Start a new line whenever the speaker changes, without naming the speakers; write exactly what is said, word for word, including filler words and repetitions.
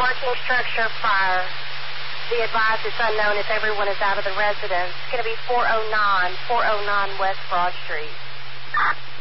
working structure fire. The advice is unknown if everyone is out of the residence. It's going to be four oh nine, four oh nine West Broad Street.